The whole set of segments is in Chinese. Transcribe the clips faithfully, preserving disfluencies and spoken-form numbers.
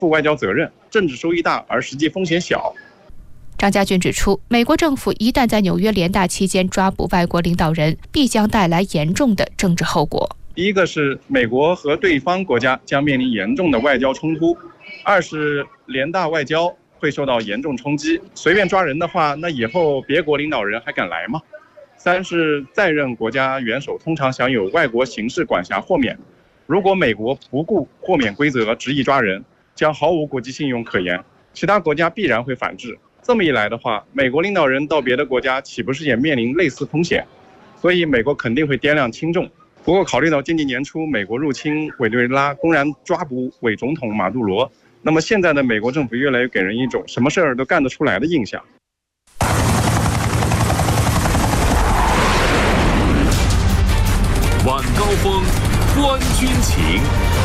负外交责任，政治收益大而实际风险小。 张家俊指出，美国政府一旦在纽约联大期间抓捕外国领导人，必将带来严重的政治后果。 第一个是美国和对方国家将面临严重的外交冲突，二是联大外交会受到严重冲击，随便抓人的话，那以后别国领导人还敢来吗？三是在任国家元首通常享有外国刑事管辖豁免，如果美国不顾豁免规则执意抓人，将毫无国际信用可言，其他国家必然会反制。这么一来的话，美国领导人到别的国家岂不是也面临类似风险？所以美国肯定会掂量轻重。不过考虑到今年年初美国入侵委内瑞拉，公然抓捕伪总统马杜罗，那么现在的美国政府越来越给人一种什么事儿都干得出来的印象。 晚高峰，观军情。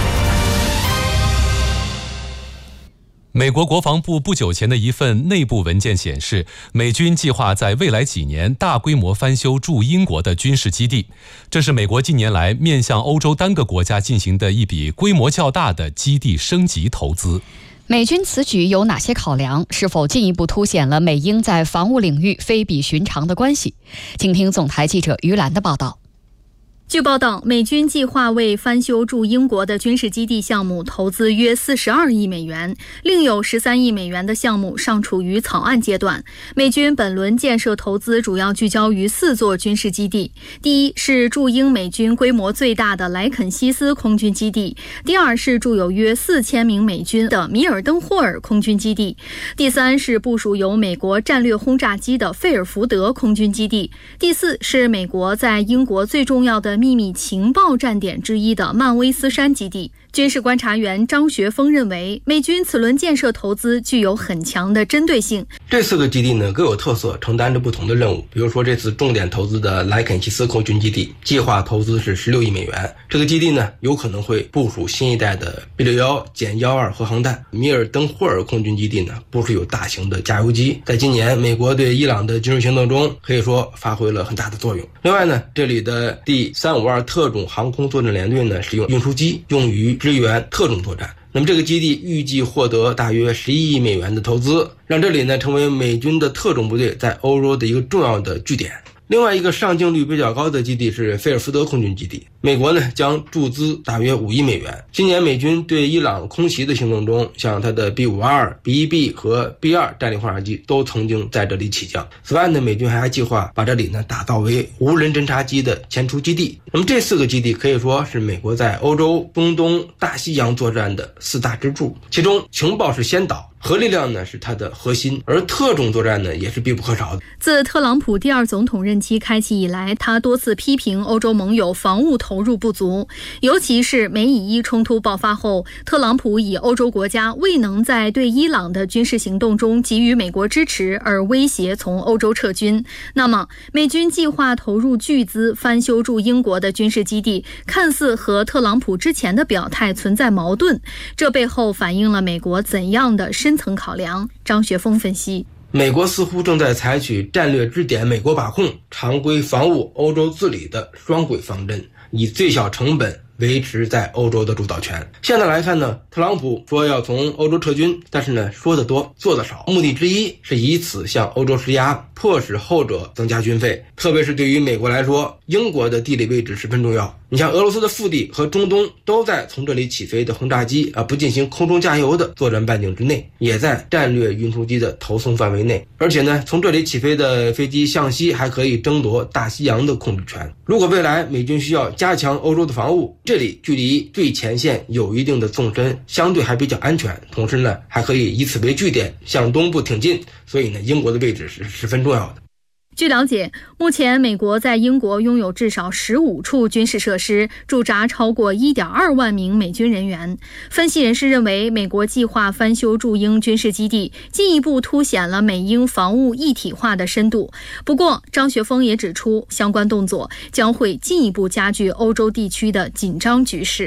美国国防部不久前的一份内部文件显示，美军计划在未来几年大规模翻修驻英国的军事基地，这是美国近年来面向欧洲单个国家进行的一笔规模较大的基地升级投资。 美军此举有哪些考量？是否进一步凸显了美英在防务领域非比寻常的关系？请听总台记者于兰的报道。 据报道，美军计划为翻修驻英国的军事基地项目投资约四十二亿美元，另有十三亿美元的项目尚处于草案阶段。美军本轮建设投资主要聚焦于四座军事基地，第一是驻英美军规模最大的莱肯西斯空军基地，第二是驻有约四千名美军的米尔登霍尔空军基地，第三是部署有美国战略轰炸机的费尔福德空军基地，第四是美国在英国最重要的秘密情报站点之一的曼威斯山基地。军事观察员张学峰认为，美军此轮建设投资具有很强的针对性。 这四个基地呢各有特色，承担着不同的任务。比如说这次重点投资的莱肯西斯空军基地，计划投资是十六亿美元。这个基地呢有可能会部署新一代的 B 六一 减一二核航弹。米尔登霍尔空军基地呢部署有大型的加油机，在今年美国对伊朗的军事行动中可以说发挥了很大的作用。另外呢，这里的第三五二特种航空作战联队呢使用运输机用于支援特种作战。那么这个基地预计获得大约十一亿美元的投资，让这里呢成为美军的特种部队在欧洲的一个重要的据点。另外一个上镜率比较高的基地是菲尔福德空军基地，美国呢将注资大约五亿美元。今年美军对伊朗空袭的行动中，像它的 B 五二、B 一 B 和 B 二 战略轰炸机都曾经在这里起降。此外呢，美军还计划把这里呢打造为无人侦察机的前出基地。那么这四个基地可以说是美国在欧洲、中东、大西洋作战的四大支柱，其中情报是先导，核力量呢是它的核心，而特种作战呢也是必不可少的。 自特朗普第二总统任期开启以来，他多次批评欧洲盟友防务投入不足，尤其是美以伊冲突爆发后，特朗普以欧洲国家未能在对伊朗的军事行动中给予美国支持而威胁从欧洲撤军。那么美军计划投入巨资翻修驻英国的军事基地，看似和特朗普之前的表态存在矛盾，这背后反映了美国怎样的深层考量？张学峰分析， 美国似乎正在采取战略支点美国把控、常规防务、欧洲治理的双轨方针，以最小成本维持在欧洲的主导权。现在来看呢，特朗普说要从欧洲撤军，但是呢说得多做得少，目的之一是以此向欧洲施压，迫使后者增加军费。特别是对于美国来说，英国的地理位置十分重要。你像俄罗斯的腹地和中东都在从这里起飞的轰炸机啊不进行空中加油的作战半径之内，也在战略运输机的投送范围内。而且呢，从这里起飞的飞机向西还可以争夺大西洋的控制权。如果未来美军需要加强欧洲的防务，这里距离最前线有一定的纵深，相对还比较安全，同时呢还可以以此为据点向东部挺进，所以呢英国的位置是十分重要的。 据了解，目前美国在英国拥有至少十五处军事设施，驻扎超过 一点二万名美军人员。分析人士认为，美国计划翻修驻英军事基地，进一步凸显了美英防务一体化的深度。不过，张学峰也指出，相关动作将会进一步加剧欧洲地区的紧张局势。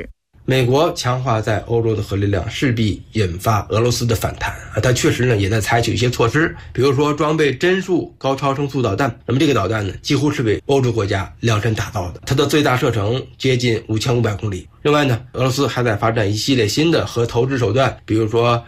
美国强化在欧洲的核力量，势必引发俄罗斯的反弹啊。它确实呢也在采取一些措施，比如说装备帧数高超声速导弹。那么这个导弹呢，几乎是为欧洲国家量身打造的，它的最大射程接近五千五百公里。另外呢，俄罗斯还在发展一系列新的核投掷手段，比如说